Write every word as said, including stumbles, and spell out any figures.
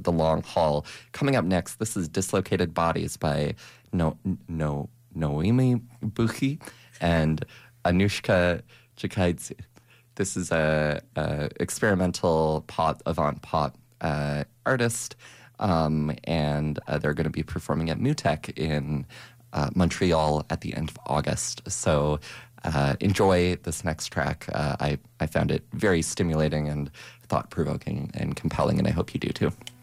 the long haul. Coming up next, this is Dislocated Bodies by no, no, Noemi Buchi and Anushka Chikaidze. This is a, a experimental pop, avant pop uh, artist, um, and uh, they're going to be performing at MUTEC in uh, Montreal at the end of August. So uh, enjoy this next track. Uh, I, I found it very stimulating and thought-provoking and compelling, and I hope you do too.